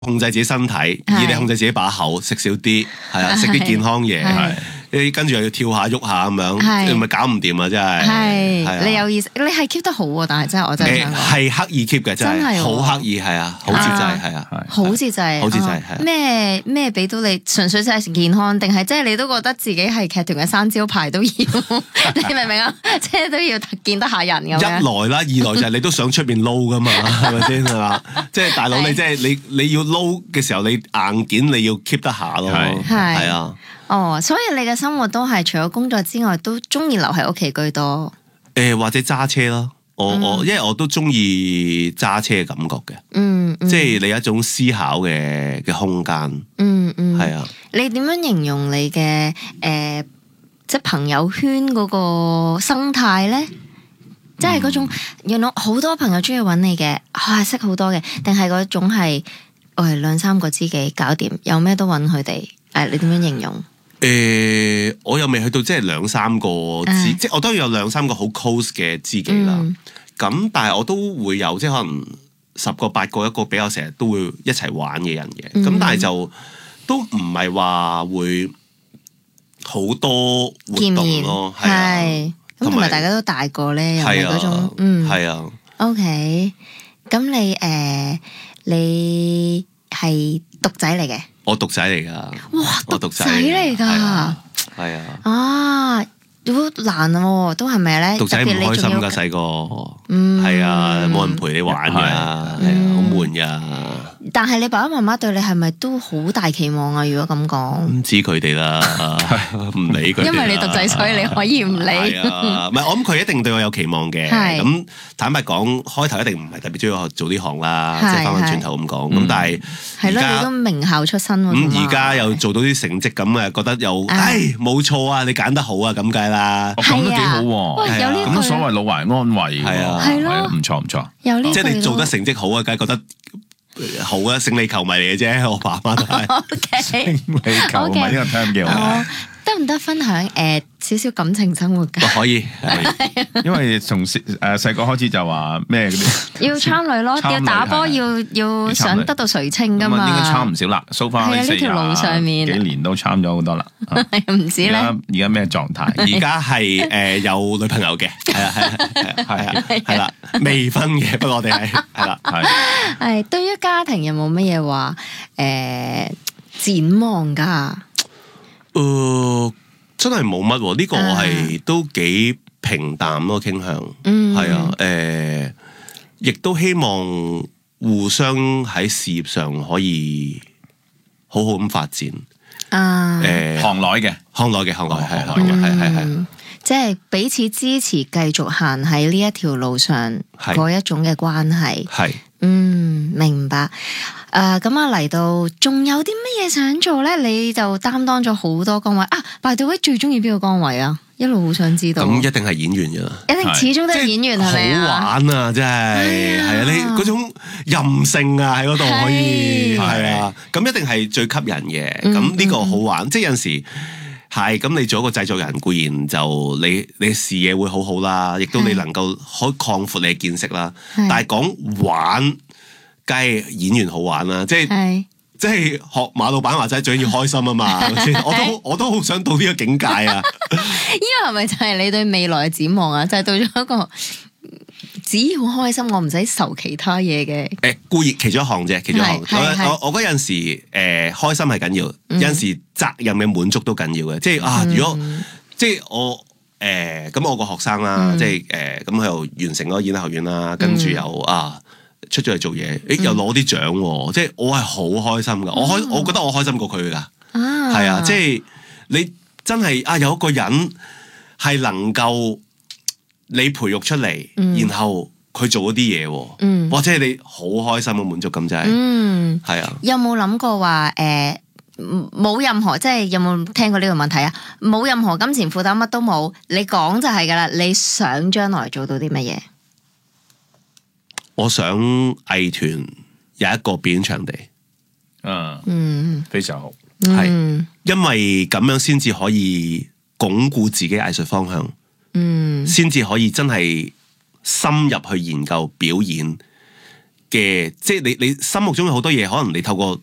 控制自己身體，二你控制自己把口，食少啲，係啊，食啲健康嘢，跟住又要跳下喐下咁樣，你咪搞唔掂啊！真係， 係你有意識，你係 keep 得好喎，但係真係我真係想講係刻意 keep 嘅，真係好刻意，係啊，好節制，係啊， 好節制， 好節制，係咩俾到你？純粹真係健康，定係即係你都覺得自己係劇團嘅生招牌都要？你明唔明啊？即係都要見得下人咁樣。 一來啦，二來就係你都想出邊撈噶嘛，係咪先啊？即係大佬，你即係你要撈嘅時候，你硬件你要 keep 得下咯，係啊。 哦，所以你嘅生活都係除咗工作之外，都中意留喺屋企居多。 或者揸車咯，我因為我都中意揸車嘅感覺嘅，即係你有一種思考嘅空間，係啊。 你點樣形容你嘅即係朋友圈嗰個生態咧？即係嗰種原來好多朋友中意揾你嘅，識好多嘅，定係嗰種係我係2-3個知己搞掂，有咩都揾佢哋。你點樣形容？ 我又未去到即係2-3個知，即係我當然有2-3個好 close 嘅知己啦。咁但係我都會有即係可能10個8個一個比較成日都會一齊玩嘅人嘅。咁但係就都唔係話會好多活動咯。係咁同埋大家都大個咧，又係嗰種係啊。 OK，咁你係獨仔嚟嘅？ 我獨仔嚟噶， 哇，獨仔嚟噶， 係啊， 好難喎，都係咪咧？ 獨仔唔開心噶，細個，係啊，冇人陪你玩噶，係啊，好悶噶。 但係你爸爸媽媽對你係咪都好大期望啊？如果咁講， 唔知佢哋啦，唔理佢哋。 因為你獨仔，所以你可以唔理。 係啊，唔係我諗佢一定對我有期望嘅。咁坦白講，開頭一定唔係特別中意我做呢行啦，即係翻返轉頭咁講。咁但係係咯，你都名校出身喎。 咁而家又做到啲成績咁啊，覺得又冇錯啊，你揀得好啊，咁計啦。 咁都幾好喎。咁所謂老懷安慰。係啊，係咯，唔錯唔錯。 即係你做得成績好啊，梗係覺得好啊，勝利球迷嚟嘅啫，我爸媽都係。 勝利球迷呢個 term 幾好。 得唔得分享少少感情生活㗎？ 可以， 因為從細個開始就話咩嗰啲要參旅咯，要打波，要想得到垂青㗎嘛。 應該參唔少啦，so far 呢條路上面幾年都參咗好多啦。 唔止咧。 而家咩狀態？ 而家係有女朋友嘅，係啦，未婚嘅，不過我哋係啦， 係。對於家庭有冇乜嘢話展望㗎？ 真係冇乜喎，呢個我係都幾平淡咯，傾向，係啊，亦都希望互相喺事業上可以好好咁發展， 行內嘅， 係， 即係彼此支持，繼續行喺呢一條路上嗰一種嘅關係， 係， 明白。咁嚟到，仲有啲乜嘢想做咧？你就擔當咗好多崗位啊！By the way，最中意邊個崗位啊？一路好想知道。 咁一定係演員噶啦， 一定始終都係演員係咪啊？ 好玩啊，真係，係啊，你嗰種任性啊喺嗰度可以，係啊，咁一定係最吸引嘅。咁呢個好玩，即係有陣時係咁，你做一個製作人固然就你視野會好好啦，亦都你能夠可以擴闊你嘅見識啦。但係講玩。梗係演員好玩啦，即係學馬老闆話齋，最緊要開心啊嘛，我都好想到呢個境界啊！ 呢個係咪就係你對未來嘅展望啊？就係到咗一個只要開心，我唔使受其他嘢嘅。 固然其中一項啫，其中一項。我覺得有陣時開心係緊要，有陣時責任嘅滿足都緊要嘅。即係如果即係我咁我個學生啦，即係咁佢又完成咗演藝學院啦，跟住又出咗嚟做嘢，又攞啲獎喎，即係我係好開心噶，我覺得我開心過佢噶，係啊，即係你真係有一個人係能夠你培育出嚟，然後佢做咗啲嘢，或者你好開心嘅滿足感真係，係啊。 有冇諗過話冇任何即係有冇聽過呢個問題啊？冇任何金錢負擔，乜都冇，你講就係噶啦，你想將來做到啲乜嘢？ 我想藝團有一個表演場地， 非常好， 係，因為咁樣先至可以鞏固自己藝術方向，先至可以真係深入去研究表演， 嘅，即係你心目中有好多嘢，可能你透過